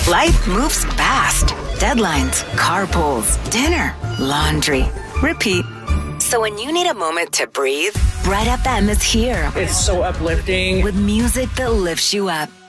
Life moves fast. Deadlines, carpools, dinner, laundry, repeat. So when you need a moment to breathe, Bright FM is here. It's so uplifting. With music that lifts you up.